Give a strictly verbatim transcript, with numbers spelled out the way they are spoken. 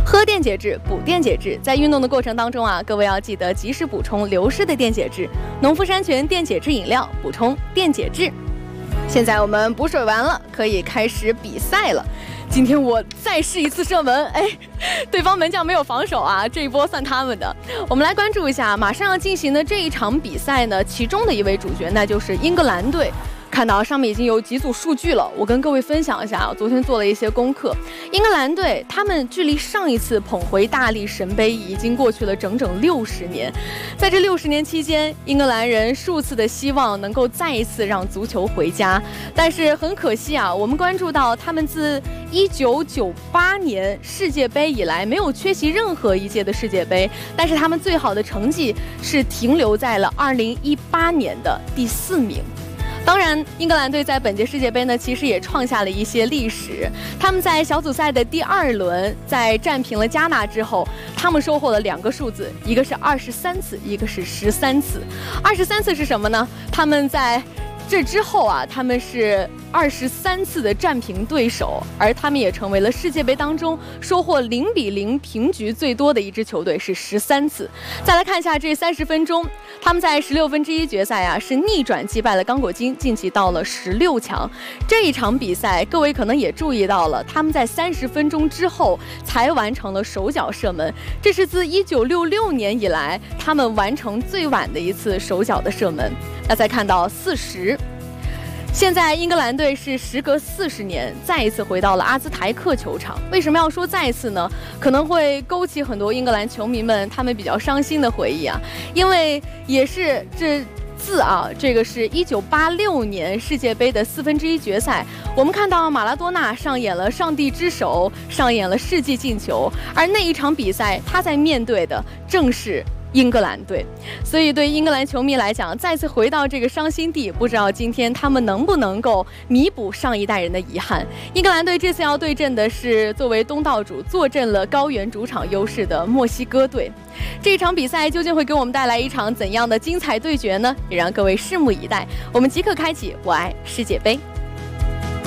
喝电解质补电解质，在运动的过程当中啊，各位要记得及时补充流失的电解质。农夫山泉电解质饮料补充电解质。现在我们补水完了，可以开始比赛了。今天我再试一次射门，哎，对方门将没有防守啊，这一波算他们的。我们来关注一下马上要进行的这一场比赛呢，其中的一位主角，那就是英格兰队。看到上面已经有几组数据了，我跟各位分享一下。我昨天做了一些功课，英格兰队他们距离上一次捧回大力神杯已经过去了整整六十年。在这六十年期间，英格兰人数次的希望能够再一次让足球回家，但是很可惜啊，我们关注到他们自一九九八年世界杯以来没有缺席任何一届的世界杯，但是他们最好的成绩是停留在了二零一八年的第四名。当然，英格兰队在本届世界杯呢，其实也创下了一些历史。他们在小组赛的第二轮，在战平了加纳之后，他们收获了两个数字，一个是二十三次，一个是十三次。二十三次是什么呢？他们在这之后啊，他们是二十三次的战平对手，而他们也成为了世界杯当中收获零比零平局最多的一支球队，是十三次。再来看一下这三十分钟，他们在十六分之一决赛啊是逆转击败了刚果金，晋级到了十六强。这一场比赛，各位可能也注意到了，他们在三十分钟之后才完成了手脚射门，这是自一九六六年以来他们完成最晚的一次手脚的射门。那再看到四十。现在英格兰队是时隔四十年再一次回到了阿兹台克球场。为什么要说再一次呢？可能会勾起很多英格兰球迷们他们比较伤心的回忆啊，因为也是这自啊，这个是一九八六年世界杯的四分之一决赛，我们看到马拉多纳上演了上帝之手，上演了世纪进球，而那一场比赛他在面对的正是英格兰队。所以对英格兰球迷来讲，再次回到这个伤心地，不知道今天他们能不能够弥补上一代人的遗憾。英格兰队这次要对阵的是作为东道主坐镇了高原主场优势的墨西哥队。这场比赛究竟会给我们带来一场怎样的精彩对决呢？也让各位拭目以待。我们即刻开启我爱世界杯。